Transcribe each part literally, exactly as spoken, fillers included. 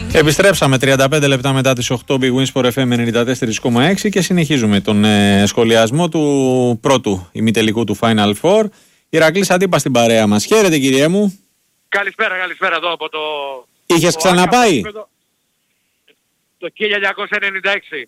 Επιστρέψαμε τριάντα πέντε λεπτά μετά τις οκτώ, Big Win Sport εφ εμ ενενήντα τέσσερα κόμμα έξι και συνεχίζουμε τον ε, σχολιασμό του πρώτου ημιτελικού του Final Four. Ηρακλής Αντίπα στην παρέα μας. Χαίρετε κύριε μου. Καλησπέρα, καλησπέρα εδώ από το... Είχες ξαναπάει? Το, το χίλια εννιακόσια ενενήντα έξι.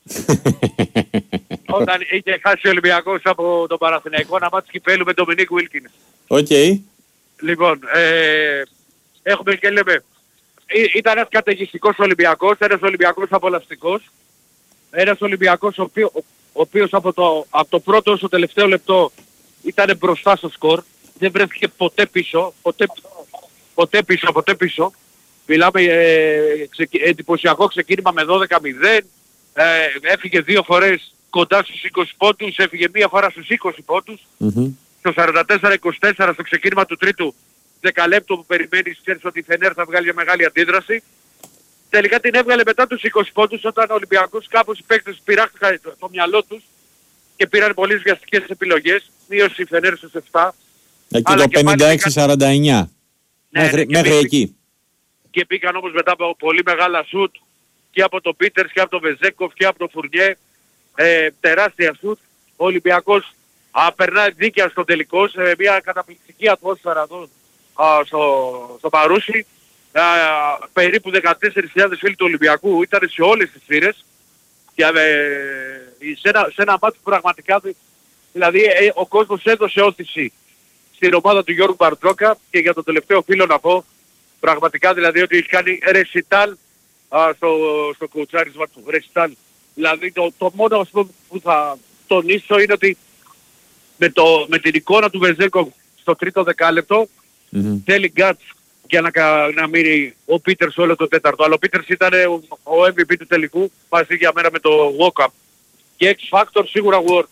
Όταν είχε χάσει ο Ολυμπιακός από τον Παναθηναϊκό ένα μάτς κυπέλλου με τον Ντομινίκ Βίλκιν. Οκ. Okay. Λοιπόν, ε, έχουμε και λέμε... Ήταν ένας καταιγιστικός Ολυμπιακός, ένας Ολυμπιακός απολαυστικός, ένας Ολυμπιακός ο, οποίο, ο, ο οποίος από το, από το πρώτο στο τελευταίο λεπτό ήταν μπροστά στο σκορ, δεν βρέθηκε ποτέ πίσω, ποτέ, ποτέ πίσω, ποτέ πίσω. Μιλάμε ε, ξεκι, εντυπωσιακό ξεκίνημα με δώδεκα μηδέν, ε, έφυγε δύο φορές κοντά στους είκοσι πόντους, έφυγε μία φορά στους είκοσι πόντους, mm-hmm. στο σαράντα τέσσερα είκοσι τέσσερα στο ξεκίνημα του τρίτου. Δεκαλέπτο που περιμένεις, ξέρεις ότι η Φενέρ θα βγάλει μια μεγάλη αντίδραση. Τελικά την έβγαλε μετά τους είκοσι πόντους όταν ο Ολυμπιακός κάπως οι παίκτες πειράχτηκαν το, το μυαλό τους και πήραν πολύ βιαστικές επιλογές. Μείωσε η Φενέρ στους επτά. Εκεί το πενήντα έξι σαράντα εννιά. Ναι, μέχρι, ναι, μέχρι μπή, εκεί. Και μπήκαν όμως μετά από πολύ μεγάλα σουτ και από τον Πίτερς και από τον Βεζέκοφ και από τον Φουρνιέ. Ε, τεράστια σουτ. Ο Ολυμπιακός α, περνάει δίκαια στο τελικό σε μια καταπληκτική ατμόσφαιρα εδώ. Uh, στο, στο Παρούσι, uh, περίπου δεκατέσσερις χιλιάδες φίλοι του Ολυμπιακού ήταν σε όλες τις θύρες και uh, σε ένα, σε ένα μάτι που πραγματικά δηλαδή ε, ο κόσμος έδωσε όθηση στην ομάδα του Γιώργου Μπαρτζόκα και για το τελευταίο φίλο να πω πραγματικά δηλαδή ότι έχει κάνει ρεσιτάλ uh, στο, στο κοουτσάρισμα του ρεσιτάλ. Δηλαδή το, το μόνο που θα τονίσω είναι ότι με, το, με την εικόνα του Βεζέκο στο τρίτο δεκάλεπτο Mm-hmm. θέλει γκάτς για να, να μείνει ο Πίτερς όλο το τέταρτο. Αλλά ο Πίτερς ήταν ο, ο εμ βι πι του τελικού μαζί για μένα με το Walkup. Και X Factor σίγουρα Ward.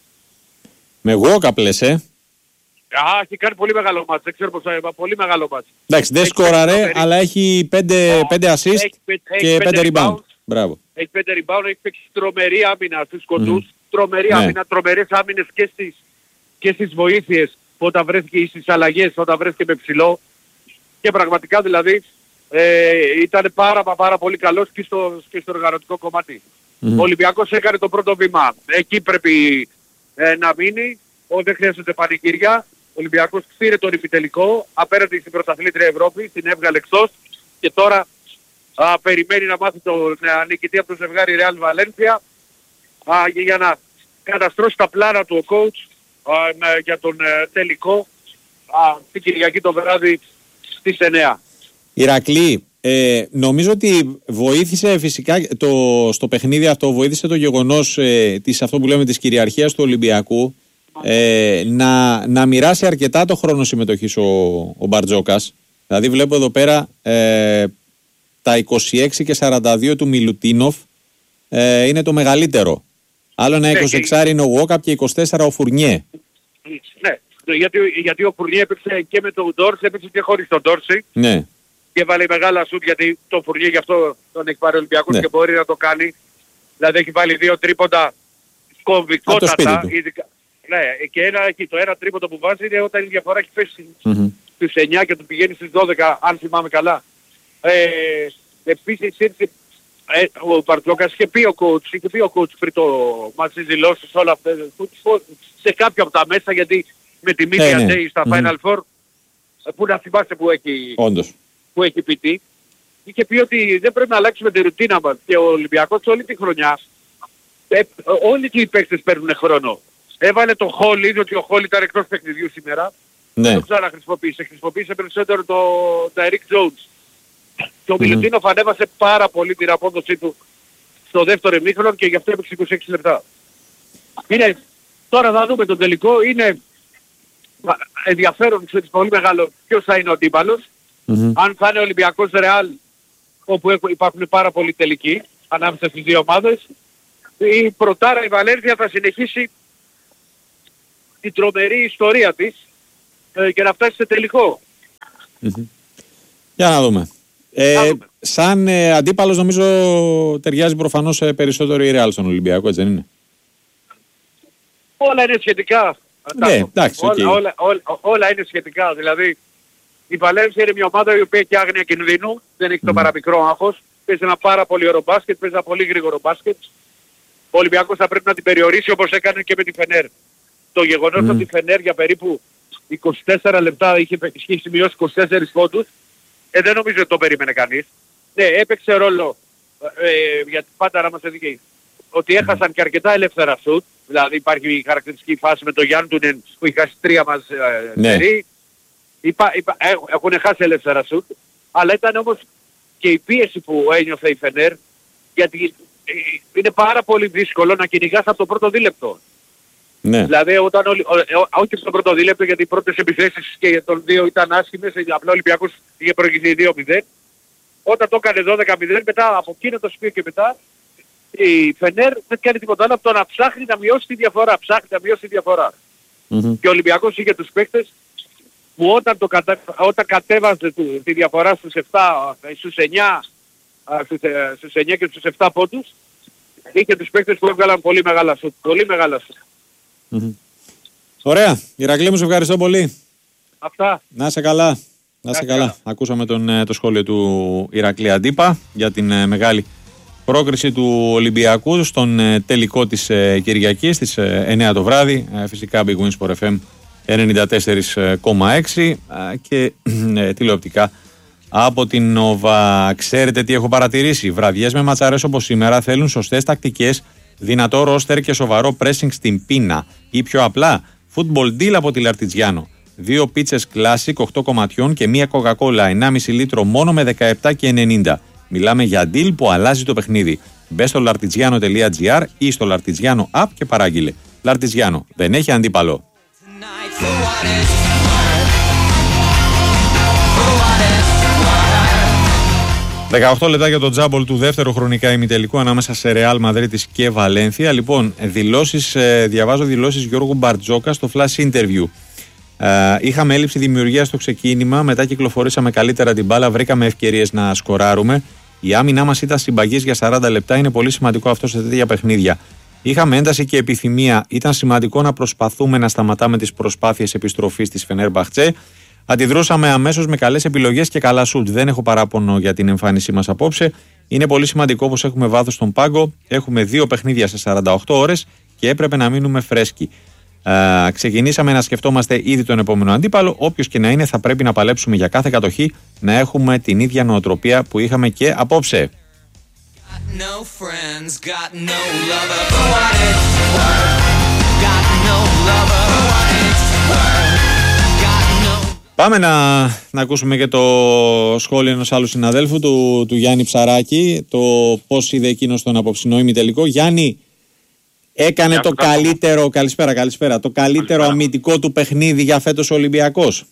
Με Walkup λες, ε? Α, έχει κάνει πολύ μεγάλο μάτς. Δεν ξέρω πώς θα είπα. Πολύ μεγάλο μάτς. Εντάξει, δεν σκόραρε, αλλά έχει πέντε assist έχει, και πέντε rebound. rebound. Μπράβο. Έχει πέντε rebound, έχει παίξει τρομερή άμυνα στους κοντούς. Mm. Τρομερή ναι. άμυνα, τρομερές άμυνες και στις, και στις βοήθειες. Όταν βρέθηκε στις αλλαγές, όταν βρέθηκε με ψηλό και πραγματικά δηλαδή ε, ήταν πάρα πάρα πολύ καλός και στο, και στο οργανωτικό κομμάτι. Mm-hmm. Ο Ολυμπιακός έκανε το πρώτο βήμα. Εκεί πρέπει ε, να μείνει. Ο, δεν χρειάζεται πανηγύρια. Ο Ολυμπιακός πήρε τον ημιτελικό απέναντι στην πρωταθλήτρια Ευρώπη, την έβγαλε εκτός και τώρα α, περιμένει να μάθει τον ε, νικητή από το ζευγάρι Real Valencia α, για να καταστρώσει τα πλάνα του ο coach Uh, για τον uh, τελικό uh, την Κυριακή το βράδυ στις εννιά. Ηρακλή, ε, νομίζω ότι βοήθησε φυσικά το, στο παιχνίδι αυτό, βοήθησε το γεγονός ε, της, αυτό που λέμε της κυριαρχίας του Ολυμπιακού ε, να, να μοιράσει αρκετά το χρόνο συμμετοχής ο, ο Μπαρτζόκας. Δηλαδή βλέπω εδώ πέρα ε, τα είκοσι έξι και σαράντα δύο του Μιλουτίνοφ ε, είναι το μεγαλύτερο. Άλλο ένα είκοσι έξι ναι, είναι ο Walkup και είκοσι τέσσερα ο Φουρνιέ. Ναι, γιατί, γιατί ο Φουρνιέ έπαιξε και με τον Ντόρση, έπαιξε και χωρίς τον Ντόρση. Ναι. Και βάλει μεγάλα σουτ γιατί το Φουρνιέ γι' αυτό τον έχει πάρει ο Ολυμπιακός ναι. και μπορεί να το κάνει. Δηλαδή έχει βάλει δύο τρίποντα κομβικότατα. Ειδικά, ναι, και ένα, το ένα τρίποντο που βάζει είναι όταν η διαφορά έχει πέσει mm-hmm. στους εννιά και του πηγαίνει στις δώδεκα, αν θυμάμαι καλά. Ε, επίσης ήρθε Ε, ο Μπαρτζόκας είχε πει ο coach, είχε πει ο coach πριν το μας τις δηλώσεις όλα αυτά σε κάποια από τα μέσα γιατί με τη Media hey, Day ναι. στα Final mm-hmm. Four που να θυμάστε που έχει, που έχει πει τι είχε πει ότι δεν πρέπει να αλλάξουμε τη ρουτίνα μας και ο Ολυμπιακός όλη τη χρονιά ε, όλοι οι παίκτες παίρνουν χρόνο. Έβαλε το Χόλ, είδε ότι ο Χόλ ήταν εκτός παιχνιδιού σήμερα ναι. δεν το ξαναχρησιμοποίησε, χρησιμοποίησε περισσότερο το, το Eric Jones. Και ο mm-hmm. Μιλουτίνοφ ανέβασε πάρα πολύ την απόδοσή του στο δεύτερο ημίχρονο και γι' αυτό έπαιξε είκοσι έξι λεπτά. Είναι, τώρα θα δούμε τον τελικό, είναι ενδιαφέρον, ξέρεις, πολύ μεγάλο ποιος θα είναι ο αντίπαλος. Mm-hmm. Αν θα είναι ο Ολυμπιακός Ρεάλ, όπου υπάρχουν πάρα πολλοί τελικοί ανάμεσα στις δύο ομάδες, η πρωτάρα η Βαλένθια θα συνεχίσει την τρομερή ιστορία της ε, και να φτάσει σε τελικό. Mm-hmm. Για να δούμε. Ε, σαν ε, αντίπαλος νομίζω ταιριάζει προφανώς ε, περισσότερο η Real στον Ολυμπιακό, έτσι δεν είναι? Όλα είναι σχετικά. Ναι, εντάξει, όλα, okay. όλα, όλα, όλα είναι σχετικά. Δηλαδή η Βαλένθια είναι μια ομάδα η οποία έχει άγνοια κινδύνου, δεν έχει mm. το παραμικρό άγχος, παίζει ένα πάρα πολύ ωραίο μπάσκετ, παίζει ένα πολύ γρήγορο μπάσκετ. Ο Ολυμπιακός θα πρέπει να την περιορίσει όπως έκανε και με τη Φενέρ. Το γεγονός mm. ότι η Φενέρ για περίπου είκοσι τέσσερα λεπτά είχε, είχε σημειώσει είκοσι τέσσερις πόντους, ε, δεν νομίζω ότι το περίμενε κανείς. Ναι, έπαιξε ρόλο, ε, γιατί πάντα να μας δίκαιοι, ότι έχασαν και αρκετά ελεύθερα σουτ. Δηλαδή υπάρχει η χαρακτηριστική φάση με τον Γιάννη που είχε χάσει τρία μας ε, ναι. Υπά, υπά, έχουν χάσει ελεύθερα σουτ, αλλά ήταν όμως και η πίεση που ένιωθε η Φενέρ, γιατί είναι πάρα πολύ δύσκολο να κυνηγάς από το πρώτο δίλεπτο. Ναι. Δηλαδή όταν όλοι, όχι στο πρώτο δίλεπτο, γιατί οι πρώτες επιθέσεις και των δύο ήταν άσχημες, απλά ο Ολυμπιακός είχε προηγηθεί δύο μηδέν. Όταν το έκανε δώδεκα μηδέν, μετά από εκείνο το σημείο και μετά, η Φενέρ δεν κάνει τίποτα άλλο από το να ψάχνει να μειώσει τη διαφορά. Ψάχνει να μειώσει τη διαφορά. Mm-hmm. Και ο Ολυμπιακός είχε τους παίκτες που όταν, το κατα... όταν κατέβαζε τη διαφορά στους επτά, στους εννιά, στους εννιά και στους επτά πόντους, είχε τους παίκτες που έβγαλαν πολύ μεγάλα σουτ. Πολύ μεγάλα σουτ. Mm-hmm. Ωραία. Ηρακλή μου, σε ευχαριστώ πολύ. Αυτά. Να είσαι καλά. Να είσαι καλά. καλά. Ακούσαμε τον, το σχόλιο του Ηρακλή Αντίπα για την ε, μεγάλη πρόκριση του Ολυμπιακού στον ε, τελικό της ε, Κυριακής στις ε, εννιά το βράδυ. Ε, φυσικά Big Win Sport εφ εμ ενενήντα τέσσερα κόμμα έξι ε, και ε, τηλεοπτικά από την Νόβα. Ξέρετε τι έχω παρατηρήσει? Βραδιές με ματσαρές όπως σήμερα θέλουν σωστές τακτικές, δυνατό ρόστερ και σοβαρό pressing στην πίνα. Ή πιο απλά, football deal από τη Λαρτιτζιάνο. Δύο πίτσες Classic οκτώ κομματιών και μία Coca-Cola ενάμιση λίτρο μόνο με δεκαεπτά και ενενήντα. Μιλάμε για deal που αλλάζει το παιχνίδι. Μπες στο λαρτιτζιάνο τελεία τζι άρ ή στο Λαρτιτζιάνο app και παράγγειλε. Λαρτιτζιάνο, δεν έχει αντίπαλο. δεκαοκτώ λεπτά για το τζάμπολ του δεύτερου χρονικά ημιτελικού ανάμεσα σε Ρεάλ Μαδρίτης και Βαλένθια. Λοιπόν, δηλώσεις, διαβάζω δηλώσεις Γιώργου Μπαρτζόκα στο flash interview. Uh, είχαμε έλλειψη δημιουργίας στο ξεκίνημα, μετά κυκλοφορήσαμε καλύτερα την μπάλα, βρήκαμε ευκαιρίες να σκοράρουμε. Η άμυνά μας ήταν συμπαγής για σαράντα λεπτά, είναι πολύ σημαντικό αυτό σε τέτοια παιχνίδια. Είχαμε ένταση και επιθυμία, ήταν σημαντικό να προσπαθούμε να σταματάμε τις προσπάθειες επιστροφής της Φενέρμπαχτσε. Αντιδρούσαμε αμέσως με καλές επιλογές και καλά σουτ. Δεν έχω παράπονο για την εμφάνισή μας απόψε. Είναι πολύ σημαντικό πως έχουμε βάθος στον πάγκο, έχουμε δύο παιχνίδια σε σαράντα οκτώ ώρες και έπρεπε να μείνουμε φρέσκοι. Uh, ξεκινήσαμε να σκεφτόμαστε ήδη τον επόμενο αντίπαλο. Όποιος και να είναι, θα πρέπει να παλέψουμε για κάθε κατοχή, να έχουμε την ίδια νοοτροπία που είχαμε και απόψε. Πάμε να, να ακούσουμε και το σχόλιο ενός άλλου συναδέλφου, του, του Γιάννη Ψαράκη, το πώς είδε εκείνος τον απόψινό ημιτελικό. Γιάννη, έκανε το καλύτερο, καλησπέρα, καλησπέρα, το καλύτερο καλησπέρα. αμυντικό του παιχνίδι για φέτος ο Ολυμπιακός.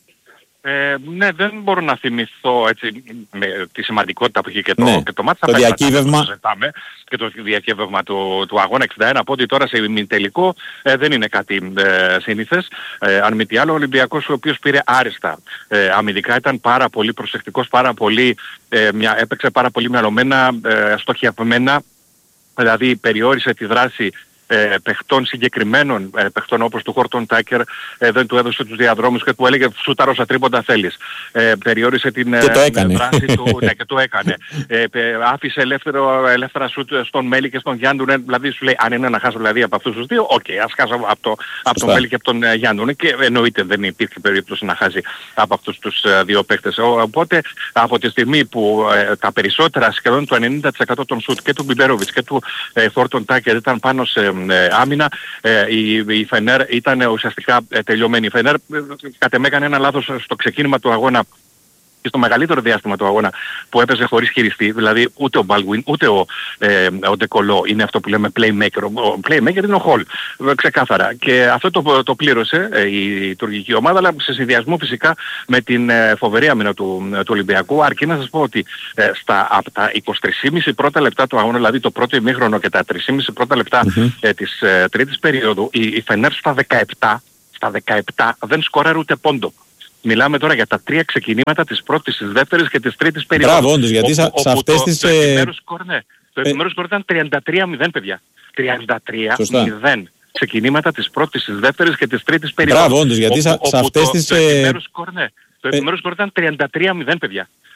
Ε, ναι, δεν μπορώ να θυμηθώ έτσι, με τη σημαντικότητα που είχε και το, ναι, και το μάτς. Το διακύβευμα. Το και το διακύβευμα του, του αγώνα εξήντα ένα, από ότι τώρα σε ημιτελικό ε, δεν είναι κάτι ε, σύνηθες. Ε, αν μη τι άλλο, ο Ολυμπιακός ο οποίος πήρε άριστα. Ε, αμυντικά ήταν πάρα πολύ προσεκτικός, πάρα πολύ, ε, μια, έπαιξε πάρα πολύ μυαλωμένα, ε, στοχευμένα, δηλαδή περιόρισε τη δράση Ε, παιχτών συγκεκριμένων ε, παιχτών όπως του Χόρτον Τάκερ, ε, δεν του έδωσε τους διαδρόμους και του έλεγε σούταρο όσα τρίποντα θέλεις. Ε, περιόρισε την ε, δράση του, ναι, και το έκανε. Ε, άφησε ελεύθερο, ελεύθερα σούτ στον Μέλη και στον Γιάννουnen, δηλαδή σου λέει αν είναι να χάσω δηλαδή από αυτούς τους δύο, οκ, okay, ας χάσω από, το, από τον Μέλη και από τον ε, Γιάννουnen, και εννοείται δεν υπήρχε περίπτωση να χάσει από αυτούς τους ε, δύο παίκτες. Οπότε από τη στιγμή που ε, τα περισσότερα, σχεδόν το ενενήντα τοις εκατό των σούτ και του Μπιμπέροβιτς και του ε, Χόρτον Τάκερ ήταν πάνω σε Ε, άμυνα, ε, η, η Φενέρ ήταν ουσιαστικά ε, τελειωμένη. Η Φενέρ ε, κατ' εμέ έκανε ένα λάθος στο ξεκίνημα του αγώνα και στο μεγαλύτερο διάστημα του αγώνα που έπαιζε χωρίς χειριστή, δηλαδή ούτε ο Μπάλγουιν ούτε ο, ε, ο Ντεκολό είναι αυτό που λέμε playmaker. Ο playmaker είναι ο Χολ, ξεκάθαρα. Και αυτό το, το πλήρωσε ε, η τουρκική ομάδα, αλλά σε συνδυασμό φυσικά με την ε, φοβερή άμυνα του, του Ολυμπιακού. Αρκεί να σας πω ότι ε, στα, από τα είκοσι τρία κόμμα πέντε πρώτα λεπτά του αγώνα, δηλαδή το πρώτο ημίχρονο και τα τρία κόμμα πέντε πρώτα λεπτά mm-hmm. ε, της ε, τρίτης περίοδου, η, η Φενέρ στα δεκαεπτά, στα δεκαεπτά δεν σκόραρε ούτε πόντο. Μιλάμε τώρα για τα τρία ξεκινήματα της πρώτης, της δεύτερης και της τρίτης περίοδου. Μπράβο, όντως, γιατί σε αυτές τις... Το επιμέρους σκορ, ναι. Το επιμέρους σκορ ήταν τριάντα τρία μηδέν, παιδιά. τριάντα τρία μηδέν. Ξεκινήματα της πρώτης, της δεύτερης και της τρίτης περίοδου. Μπράβο, όντως, γιατί σε αυτές τις... Το επιμέρους σκορ, ναι. Το επιμέρους σκορ ήταν τριάντα τρία μηδέν, παιδιά.